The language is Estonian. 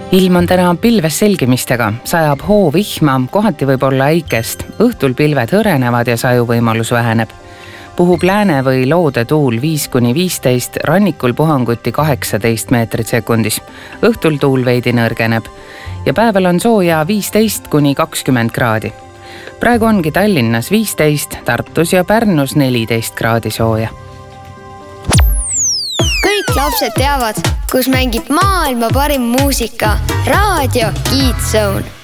Ilm on täna pilves selgimistega, sajab hoovihma, kohati võib olla äikest, õhtul pilved hõrenevad ja sajuvõimalus väheneb. Puhub lääne või loode tuul 5–15, rannikul puhanguti 18 meetrit sekundis. Õhtul tuul veidi nõrgeneb ja päeval on sooja 15–20 kraadi. Praegu ongi Tallinnas 15, Tartus ja Pärnus 14 kraadi sooja. Kõik lapsed teavad, kus mängib maailma parim muusika. Raadio Kids Zone.